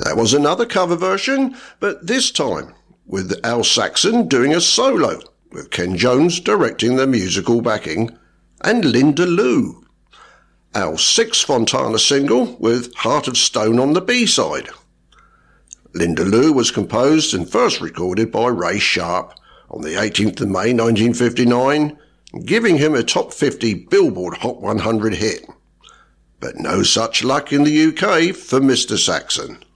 There was another cover version, but this time with Al Saxon doing a solo, with Ken Jones directing the musical backing, and Linda Lou. Al's sixth Fontana single with Heart of Stone on the B-side. Linda Lou was composed and first recorded by Ray Sharp on the 18th of May 1959, giving him a top 50 Billboard Hot 100 hit. But no such luck in the UK for Mr. Saxon.